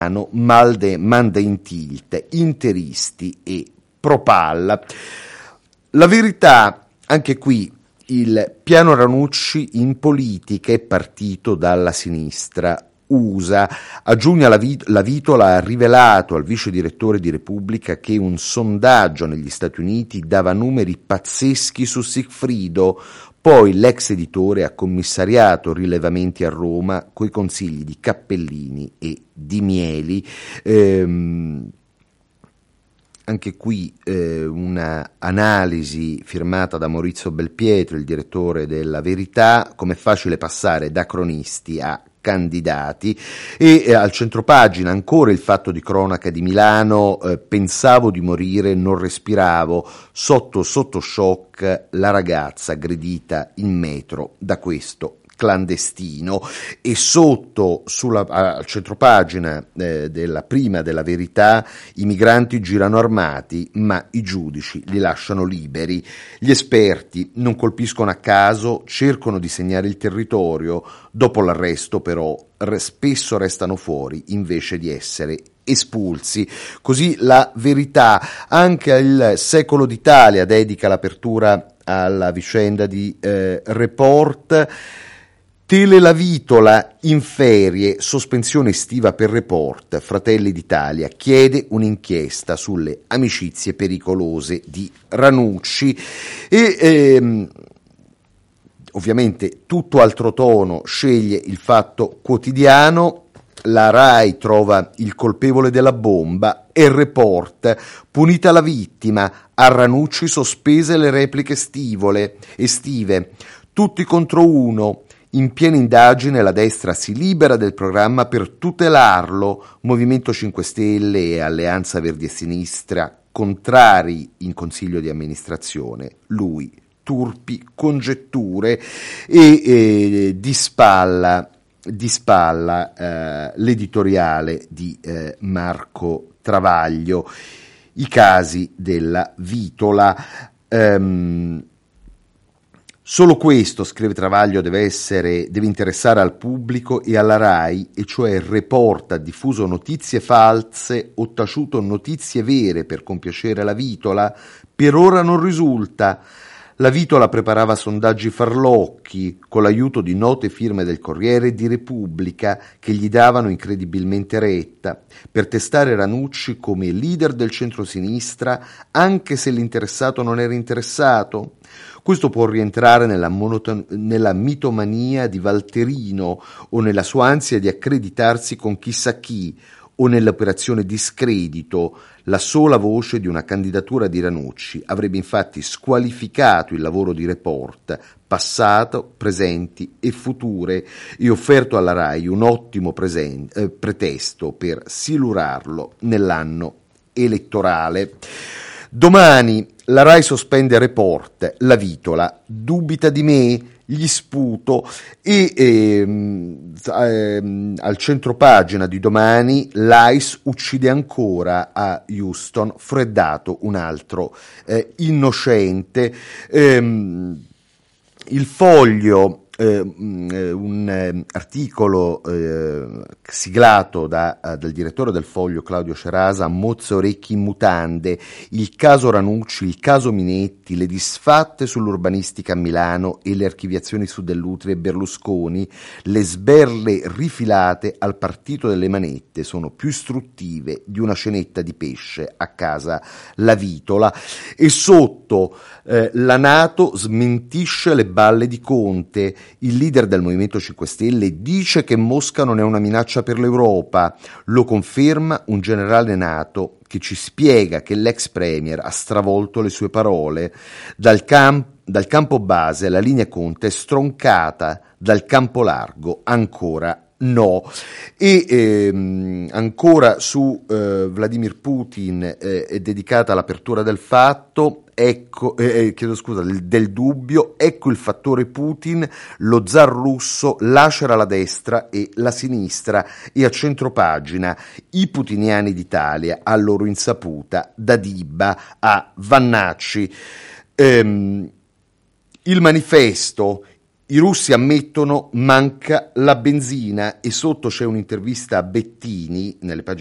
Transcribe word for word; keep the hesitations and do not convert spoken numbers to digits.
Malde, Manda in Tilt, Interisti e Propal. La Verità, anche qui, il piano Ranucci in politica è partito dalla sinistra U S A. A giugno la, Vit- la Vitola ha rivelato al vice direttore di Repubblica che un sondaggio negli Stati Uniti dava numeri pazzeschi su Sigfrido. Poi l'ex editore ha commissariato rilevamenti a Roma coi consigli di Cappellini e Di Mieli. Ehm, Anche qui eh, una analisi firmata da Maurizio Belpietro, il direttore della Verità, com'è facile passare da cronisti a candidati. E eh, al centropagina ancora il fatto di cronaca di Milano, eh, pensavo di morire, non respiravo, sotto sotto shock la ragazza aggredita in metro da questo clandestino. E sotto sulla, al centropagina eh, della prima della Verità, i migranti girano armati ma i giudici li lasciano liberi, gli esperti non colpiscono a caso, cercano di segnare il territorio, dopo l'arresto però re, spesso restano fuori invece di essere espulsi. Così la Verità. Anche il Secolo d'Italia dedica l'apertura alla vicenda di eh, Report. Tele La Vitola in ferie, sospensione estiva per Report, Fratelli d'Italia chiede un'inchiesta sulle amicizie pericolose di Ranucci. E ehm, ovviamente tutto altro tono sceglie il Fatto Quotidiano. La Rai trova il colpevole della bomba e il Report, punita la vittima, a Ranucci sospese le repliche stivole, estive, tutti contro uno. In piena indagine la destra si libera del programma per tutelarlo. Movimento cinque Stelle e Alleanza Verdi e Sinistra contrari in consiglio di amministrazione. Lui, turpi congetture e eh, di spalla, di spalla eh, l'editoriale di eh, Marco Travaglio. I casi della Vitola. Um, Solo questo, scrive Travaglio, deve essere, deve interessare al pubblico e alla Rai, e cioè il Report ha diffuso notizie false o taciuto notizie vere per compiacere la Vitola? Per ora non risulta. La Vitola preparava sondaggi farlocchi con l'aiuto di note firme del Corriere e di Repubblica che gli davano incredibilmente retta per testare Ranucci come leader del centrosinistra anche se l'interessato non era interessato. Questo può rientrare nella, monoton- nella mitomania di Valterino o nella sua ansia di accreditarsi con chissà chi o nell'operazione discredito. La sola voce di una candidatura di Ranucci avrebbe infatti squalificato il lavoro di Report, passato, presenti e future, e offerto alla Rai un ottimo presen- eh, pretesto per silurarlo nell'anno elettorale. Domani la Rai sospende Report, la Vitola dubita di me, gli sputo. E ehm, ehm, al centropagina di Domani l'A I S uccide ancora a Houston, freddato un altro eh, innocente. Ehm, il Foglio, eh, un eh, articolo eh, siglato da, uh, dal direttore del Foglio Claudio Cerasa, Mozze orecchi in mutande, il caso Ranucci, il caso Minetti, le disfatte sull'urbanistica a Milano e le archiviazioni su Dell'Utri e Berlusconi, le sberle rifilate al partito delle manette sono più istruttive di una cenetta di pesce a casa La Vitola. E sotto eh, la NATO smentisce le balle di Conte. Il leader del Movimento cinque Stelle dice che Mosca non è una minaccia per l'Europa. Lo conferma un generale NATO che ci spiega che l'ex premier ha stravolto le sue parole. Dal, camp- dal campo base la linea Conte è stroncata, dal campo largo ancora no. E ehm, ancora su eh, Vladimir Putin eh, è dedicata l'apertura del Fatto. Ecco, eh, chiedo scusa, del, del dubbio, ecco il fattore Putin, lo zar russo lacera la destra e la sinistra. E a centropagina i putiniani d'Italia a loro insaputa, da Dibba a Vannacci. Ehm, il manifesto, I russi ammettono manca la benzina, e sotto c'è un'intervista a Bettini nelle pagine